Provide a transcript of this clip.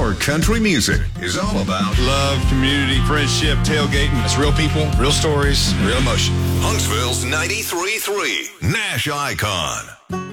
Our country music is all about love, community, friendship, tailgating. It's real people, real stories, real emotion. Huntsville's 93.3 Nash Icon.